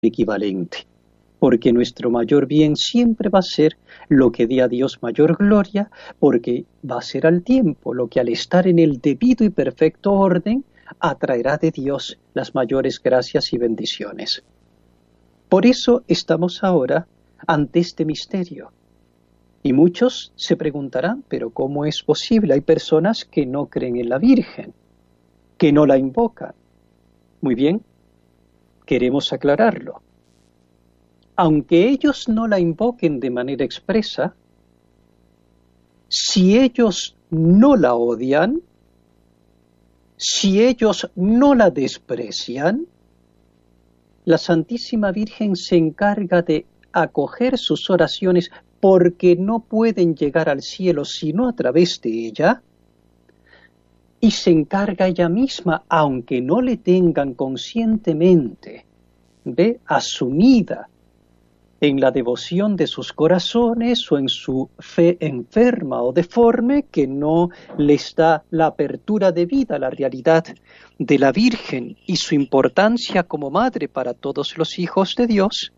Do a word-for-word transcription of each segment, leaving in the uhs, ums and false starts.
equivalente, porque nuestro mayor bien siempre va a ser lo que dé a Dios mayor gloria, porque va a ser al tiempo lo que al estar en el debido y perfecto orden atraerá de Dios las mayores gracias y bendiciones. Por eso estamos ahora ante este misterio. Y muchos se preguntarán, pero ¿cómo es posible? Hay personas que no creen en la Virgen, que no la invocan. Muy bien, queremos aclararlo. Aunque ellos no la invoquen de manera expresa, si ellos no la odian, si ellos no la desprecian, la Santísima Virgen se encarga de acoger sus oraciones porque no pueden llegar al cielo sino a través de ella, y se encarga ella misma, aunque no le tengan conscientemente, ¿ve?, asumida en la devoción de sus corazones o en su fe enferma o deforme, que no les da la apertura de vida a la realidad de la Virgen y su importancia como madre para todos los hijos de Dios,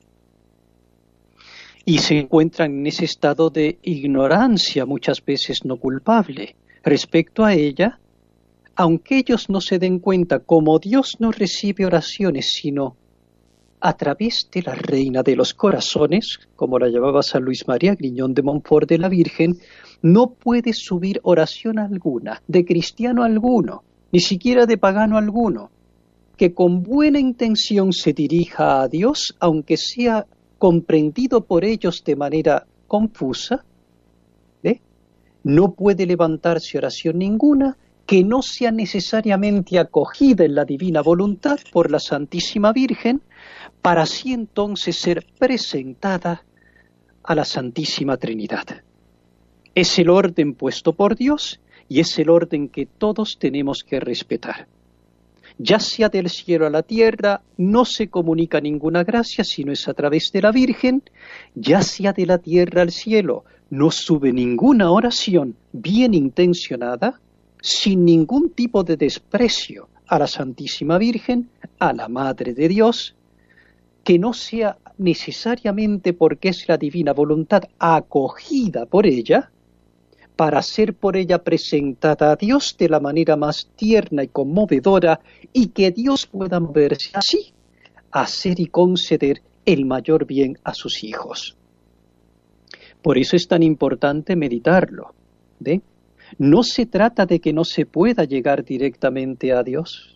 y se encuentran en ese estado de ignorancia, muchas veces no culpable, respecto a ella. Aunque ellos no se den cuenta, como Dios no recibe oraciones sino a través de la Reina de los Corazones, como la llamaba San Luis María Griñón de Montfort de la Virgen, no puede subir oración alguna, de cristiano alguno, ni siquiera de pagano alguno, que con buena intención se dirija a Dios, aunque sea comprendido por ellos de manera confusa, ¿eh? No puede levantarse oración ninguna que no sea necesariamente acogida en la divina voluntad por la Santísima Virgen, para así entonces ser presentada a la Santísima Trinidad. Es el orden puesto por Dios y es el orden que todos tenemos que respetar. Ya sea del cielo a la tierra, no se comunica ninguna gracia sino es a través de la Virgen, ya sea de la tierra al cielo, no sube ninguna oración bien intencionada, sin ningún tipo de desprecio a la Santísima Virgen, a la Madre de Dios, que no sea necesariamente porque es la divina voluntad acogida por ella, para ser por ella presentada a Dios de la manera más tierna y conmovedora, y que Dios pueda moverse así, hacer y conceder el mayor bien a sus hijos. Por eso es tan importante meditarlo, ¿ve? No se trata de que no se pueda llegar directamente a Dios.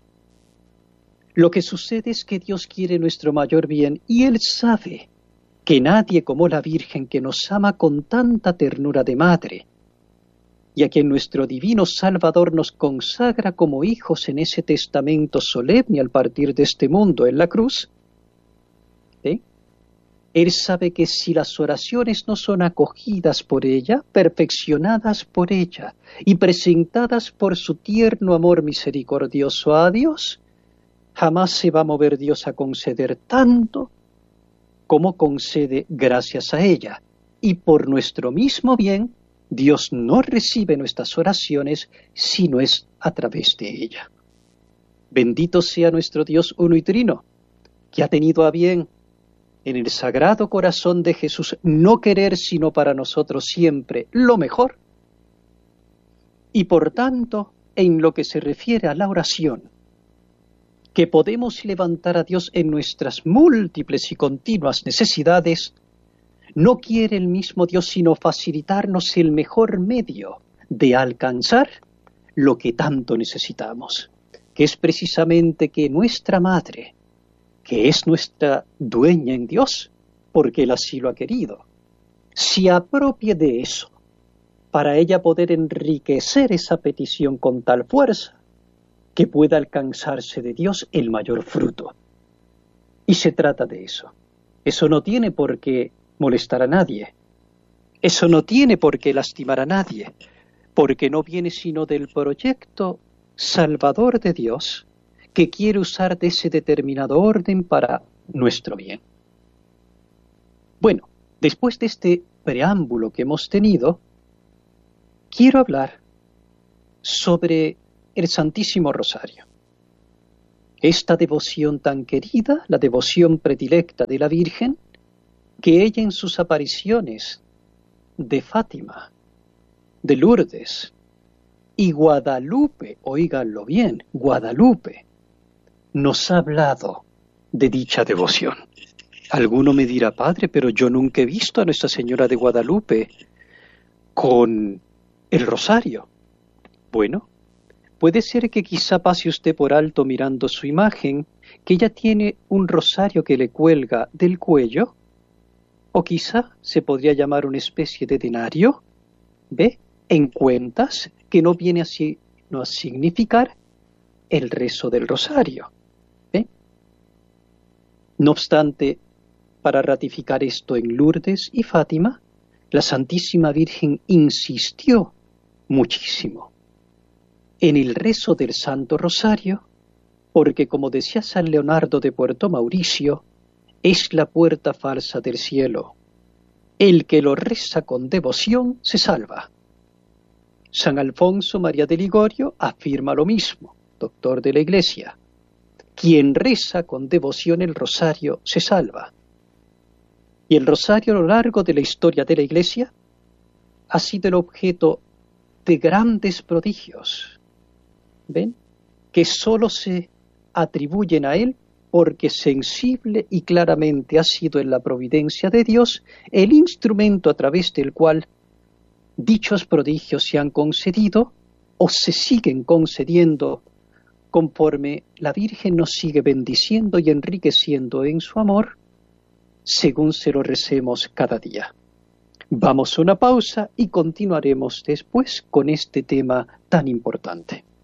Lo que sucede es que Dios quiere nuestro mayor bien y Él sabe que nadie como la Virgen, que nos ama con tanta ternura de madre y a quien nuestro divino Salvador nos consagra como hijos en ese testamento solemne al partir de este mundo en la cruz, ¿eh? Él sabe que si las oraciones no son acogidas por ella, perfeccionadas por ella y presentadas por su tierno amor misericordioso a Dios, jamás se va a mover Dios a conceder tanto como concede gracias a ella. Y por nuestro mismo bien, Dios no recibe nuestras oraciones si no es a través de ella. Bendito sea nuestro Dios uno y trino, que ha tenido a bien en el Sagrado Corazón de Jesús no querer sino para nosotros siempre lo mejor, y por tanto, en lo que se refiere a la oración, que podemos levantar a Dios en nuestras múltiples y continuas necesidades, no quiere el mismo Dios sino facilitarnos el mejor medio de alcanzar lo que tanto necesitamos, que es precisamente que nuestra Madre, que es nuestra dueña en Dios, porque Él así lo ha querido, se apropie de eso, para ella poder enriquecer esa petición con tal fuerza, que pueda alcanzarse de Dios el mayor fruto. Y se trata de eso. Eso no tiene por qué molestar a nadie. Eso no tiene por qué lastimar a nadie, porque no viene sino del proyecto salvador de Dios, que quiere usar de ese determinado orden para nuestro bien. Bueno, después de este preámbulo que hemos tenido, quiero hablar sobre el Santísimo Rosario. Esta devoción tan querida, la devoción predilecta de la Virgen, que ella en sus apariciones de Fátima, de Lourdes y Guadalupe, oíganlo bien, Guadalupe, nos ha hablado de dicha devoción. Alguno me dirá, padre, pero yo nunca he visto a Nuestra Señora de Guadalupe con el rosario. Bueno, puede ser que quizá pase usted por alto mirando su imagen, que ella tiene un rosario que le cuelga del cuello, o quizá se podría llamar una especie de denario, ¿ve? En cuentas, que no viene así no a significar el rezo del rosario. ¿Ve? No obstante, para ratificar esto en Lourdes y Fátima, la Santísima Virgen insistió muchísimo en el rezo del Santo Rosario, porque como decía San Leonardo de Puerto Mauricio, es la puerta falsa del cielo. El que lo reza con devoción se salva. San Alfonso María de Ligorio afirma lo mismo, doctor de la Iglesia. Quien reza con devoción el rosario se salva. Y el rosario a lo largo de la historia de la Iglesia ha sido el objeto de grandes prodigios, ¿ven? Que sólo se atribuyen a él porque sensible y claramente ha sido en la providencia de Dios el instrumento a través del cual dichos prodigios se han concedido o se siguen concediendo conforme la Virgen nos sigue bendiciendo y enriqueciendo en su amor, según se lo recemos cada día. Vamos a una pausa y continuaremos después con este tema tan importante.